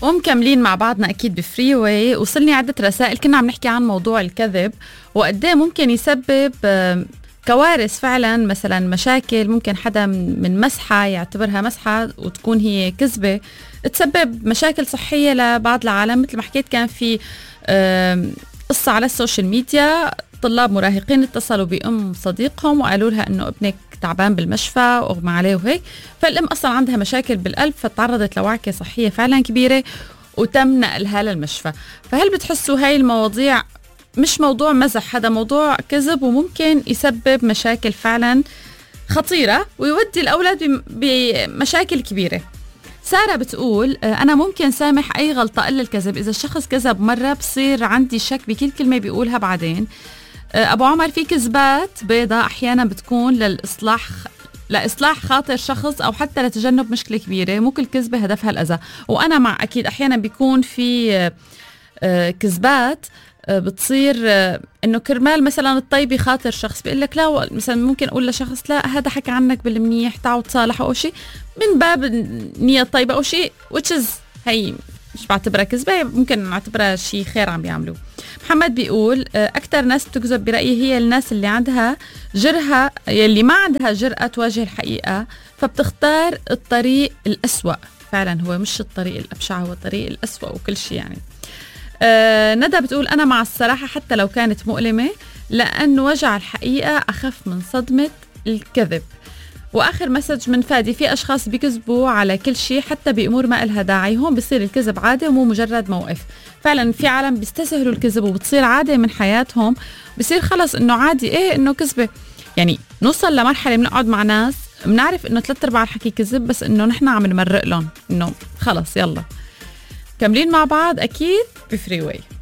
ومكملين مع بعضنا أكيد بفري واي. وصلني عدة رسائل كنا عم نحكي عن موضوع الكذب وقديه ممكن يسبب كوارث فعلا. مثلا مشاكل ممكن حدا من مسحة يعتبرها مسحة وتكون هي كذبة تسبب مشاكل صحية لبعض العالم. مثل ما حكيت كان في قصة على السوشيال ميديا، طلاب مراهقين اتصلوا بأم صديقهم وقالوا لها انه ابنك تعبان بالمشفى واغمى عليه وهيك، فالام اصلا عندها مشاكل بالقلب فتعرضت لوعكة صحية فعلا كبيرة وتم نقلها للمشفى. فهل بتحسوا هاي المواضيع مش موضوع مزح، هذا موضوع كذب وممكن يسبب مشاكل فعلا خطيرة ويودي الأولاد بمشاكل كبيرة؟ سارة بتقول أنا ممكن سامح أي غلطة إلا الكذب. إذا الشخص كذب مرة بصير عندي شك بكل كلمة بيقولها بعدين. أبو عمر في كذبات بيضة أحيانا بتكون لإصلاح خاطر شخص أو حتى لتجنب مشكلة كبيرة، مو كل كذبة هدفها الأذى. وأنا مع أكيد أحيانا بيكون في كذبات بتصير انه كرمال مثلا الطيب خاطر شخص بيقول لك لا، مثلا ممكن اقول لشخص لا هذا حكى عنك بالمنيح تعالوا تصالحوا او شيء من باب النية الطيبة او شيء which is هي مش بعتبرها كذبة، ممكن نعتبرها شيء خير عم بيعملوه. محمد بيقول اكثر ناس بتكذب برأيي هي الناس اللي عندها جرأة، اللي ما عندها جرأة تواجه الحقيقة فبتختار الطريق الأسوأ. فعلا هو مش الطريق الأبشع، هو الطريق الأسوأ وكل شيء يعني. ندى بتقول أنا مع الصراحة حتى لو كانت مؤلمة، لأن وجع الحقيقة أخف من صدمة الكذب. وآخر مسج من فادي، في أشخاص بيكذبوا على كل شيء حتى بأمور ما إلها داعي، هون بيصير الكذب عادة ومو مجرد موقف. فعلا في عالم بيستسهلوا الكذب وبتصير عادة من حياتهم، بيصير خلص إنه عادي إيه إنه كذبة. يعني نوصل لمرحلة بنقعد مع ناس بنعرف إنه 3/4 الحكي كذب بس إنه نحن عم نمرق لهم إنه خلص يلا. كملين مع بعض أكيد بفري واي.